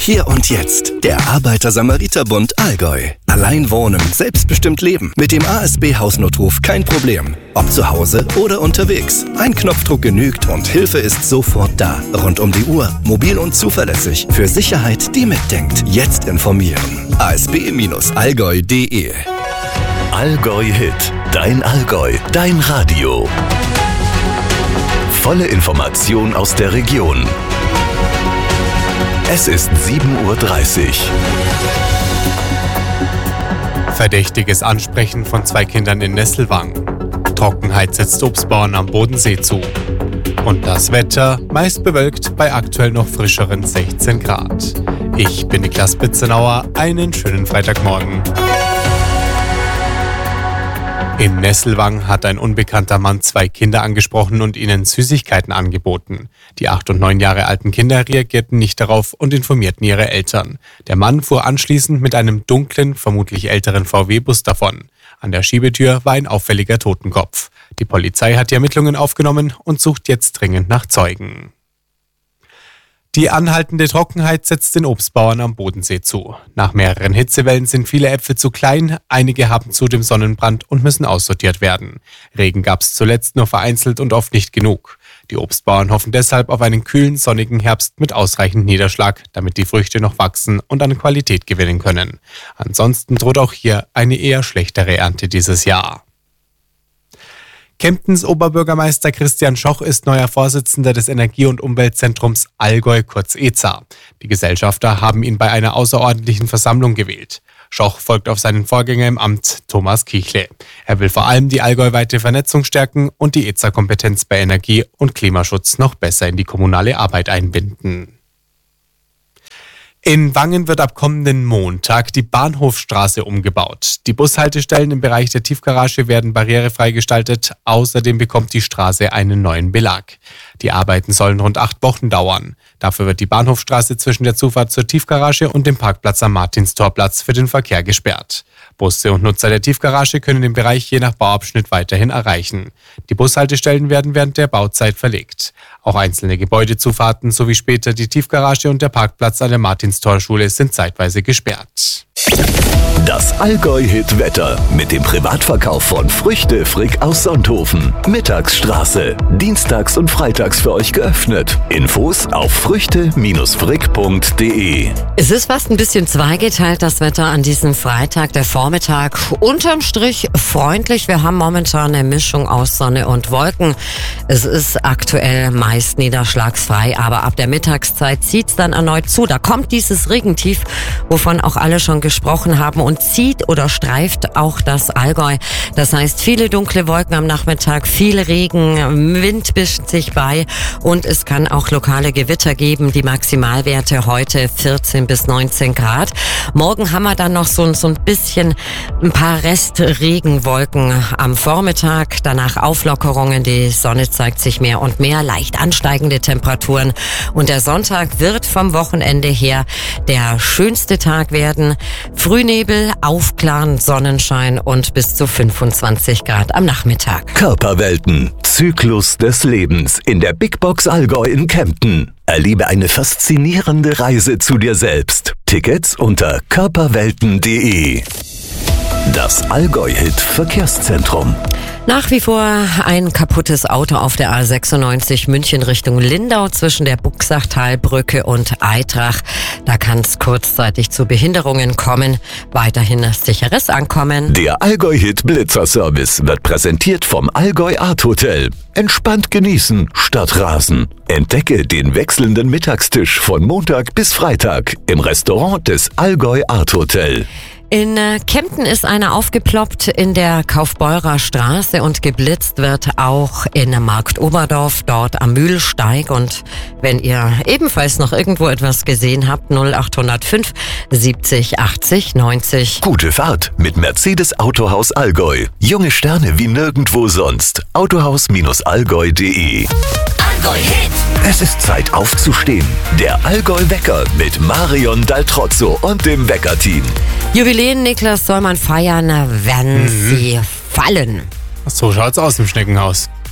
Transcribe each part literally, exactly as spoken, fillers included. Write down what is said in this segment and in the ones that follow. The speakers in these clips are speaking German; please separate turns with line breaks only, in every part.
Hier und jetzt, der Arbeiter-Samariter-Bund Allgäu. Allein wohnen, selbstbestimmt leben. Mit dem A S B-Hausnotruf kein Problem. Ob zu Hause oder unterwegs. Ein Knopfdruck genügt und Hilfe ist sofort da. Rund um die Uhr, mobil und zuverlässig. Für Sicherheit, die mitdenkt. Jetzt informieren. a s b Bindestrich allgäu punkt d e
Allgäu Hit. Dein Allgäu. Dein Radio. Volle Information aus der Region. Es ist sieben Uhr dreißig.
Verdächtiges Ansprechen von zwei Kindern in Nesselwang. Trockenheit setzt Obstbauern am Bodensee zu. Und das Wetter meist bewölkt bei aktuell noch frischeren sechzehn Grad. Ich bin Niklas Bitzenauer, einen schönen Freitagmorgen. In Nesselwang hat ein unbekannter Mann zwei Kinder angesprochen und ihnen Süßigkeiten angeboten. Die acht und neun Jahre alten Kinder reagierten nicht darauf und informierten ihre Eltern. Der Mann fuhr anschließend mit einem dunklen, vermutlich älteren V W-Bus davon. An der Schiebetür war ein auffälliger Totenkopf. Die Polizei hat die Ermittlungen aufgenommen und sucht jetzt dringend nach Zeugen. Die anhaltende Trockenheit setzt den Obstbauern am Bodensee zu. Nach mehreren Hitzewellen sind viele Äpfel zu klein, einige haben zudem Sonnenbrand und müssen aussortiert werden. Regen gab es zuletzt nur vereinzelt und oft nicht genug. Die Obstbauern hoffen deshalb auf einen kühlen, sonnigen Herbst mit ausreichend Niederschlag, damit die Früchte noch wachsen und an Qualität gewinnen können. Ansonsten droht auch hier eine eher schlechtere Ernte dieses Jahr. Kemptens Oberbürgermeister Christian Schoch ist neuer Vorsitzender des Energie- und Umweltzentrums Allgäu, kurz E Z A. Die Gesellschafter haben ihn bei einer außerordentlichen Versammlung gewählt. Schoch folgt auf seinen Vorgänger im Amt, Thomas Kichle. Er will vor allem die allgäuweite Vernetzung stärken und die E Z A-Kompetenz bei Energie- und Klimaschutz noch besser in die kommunale Arbeit einbinden. In Wangen wird ab kommenden Montag die Bahnhofstraße umgebaut. Die Bushaltestellen im Bereich der Tiefgarage werden barrierefrei gestaltet. Außerdem bekommt die Straße einen neuen Belag. Die Arbeiten sollen rund acht Wochen dauern. Dafür wird die Bahnhofstraße zwischen der Zufahrt zur Tiefgarage und dem Parkplatz am Martinstorplatz für den Verkehr gesperrt. Busse und Nutzer der Tiefgarage können den Bereich je nach Bauabschnitt weiterhin erreichen. Die Bushaltestellen werden während der Bauzeit verlegt. Auch einzelne Gebäudezufahrten sowie später die Tiefgarage und der Parkplatz an der Martinstorschule sind zeitweise gesperrt.
Das Allgäu-Hit-Wetter mit dem Privatverkauf von Früchte Frick aus Sonthofen. Mittagsstraße. Dienstags und freitags für euch geöffnet. Infos auf früchte Bindestrich frick punkt d e.
Es ist fast ein bisschen zweigeteilt, das Wetter an diesem Freitag. Der Vormittag unterm Strich freundlich. Wir haben momentan eine Mischung aus Sonne und Wolken. Es ist aktuell meist niederschlagsfrei, aber ab der Mittagszeit zieht es dann erneut zu. Da kommt dieses Regentief, wovon auch alle schon gesprochen haben, und zieht oder streift auch das Allgäu. Das heißt, viele dunkle Wolken am Nachmittag, viel Regen, Wind mischt sich bei und es kann auch lokale Gewitter geben. Die Maximalwerte heute vierzehn bis neunzehn Grad. Morgen haben wir dann noch so, so ein bisschen ein paar Restregenwolken am Vormittag. Danach Auflockerungen, die Sonne zeigt sich mehr und mehr, leicht ansteigende Temperaturen. Und der Sonntag wird vom Wochenende her der schönste Tag werden. Frühnebel, aufklaren, Sonnenschein und bis zu fünfundzwanzig Grad am Nachmittag.
Körperwelten. Zyklus des Lebens in der Big Box Allgäu in Kempten. Erlebe eine faszinierende Reise zu dir selbst. Tickets unter körperwelten punkt d e. Das Allgäu-Hit Verkehrszentrum.
Nach wie vor ein kaputtes Auto auf der A sechsundneunzig München Richtung Lindau zwischen der Buxachtalbrücke und Eitrach. Da kann es kurzzeitig zu Behinderungen kommen. Weiterhin sicheres Ankommen.
Der Allgäu-Hit Blitzerservice wird präsentiert vom Allgäu Art Hotel. Entspannt genießen statt rasen. Entdecke den wechselnden Mittagstisch von Montag bis Freitag im Restaurant des Allgäu Art Hotel.
In Kempten ist einer aufgeploppt in der Kaufbeurer Straße und geblitzt wird auch in Markt Oberdorf, dort am Mühlsteig. Und wenn ihr ebenfalls noch irgendwo etwas gesehen habt, null acht null fünf siebzig achtzig neunzig.
Gute Fahrt mit Mercedes Autohaus Allgäu. Junge Sterne wie nirgendwo sonst. autohaus Bindestrich allgäu punkt d e. Allgäu Hit. Es ist Zeit aufzustehen. Der Allgäu-Wecker mit Marion Daltrozzo und dem Wecker-Team.
Jubiläen, Niklas, soll man feiern, wenn mhm. sie fallen.
So schaut's aus im Schneckenhaus.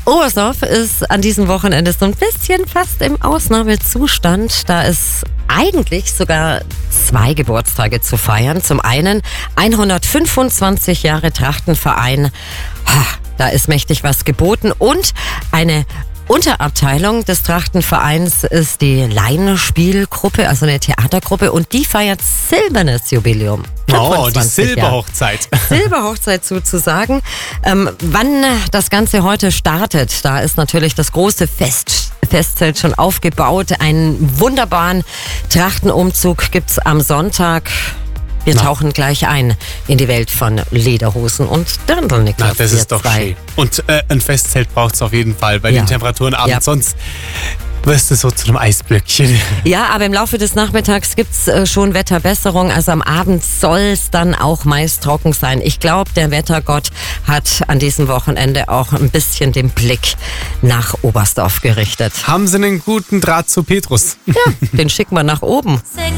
Oberstdorf ist an diesem Wochenende so ein bisschen fast im Ausnahmezustand. Da ist eigentlich sogar zwei Geburtstage zu feiern. Zum einen hundertfünfundzwanzig Jahre Trachtenverein. Da ist mächtig was geboten. Und eine Unterabteilung des Trachtenvereins ist die Laienspielgruppe, also eine Theatergruppe, und die feiert silbernes Jubiläum.
Oh, die Silberhochzeit.
Silberhochzeit sozusagen. Ähm, wann das Ganze heute startet, da ist natürlich das große Fest, Festzelt schon aufgebaut. Einen wunderbaren Trachtenumzug gibt's am Sonntag. Wir Na. tauchen gleich ein in die Welt von Lederhosen und Dirndl.
Na, das ist doch schön. Und äh, ein Festzelt braucht es auf jeden Fall bei ja. den Temperaturen abends. Ja. Sonst wirst du so zu einem Eisblöckchen.
Ja, aber im Laufe des Nachmittags gibt's äh, schon Wetterbesserung. Also am Abend soll es dann auch meist trocken sein. Ich glaube, der Wettergott hat an diesem Wochenende auch ein bisschen den Blick nach Oberstdorf gerichtet.
Haben Sie einen guten Draht zu Petrus?
Ja, den schicken wir nach oben.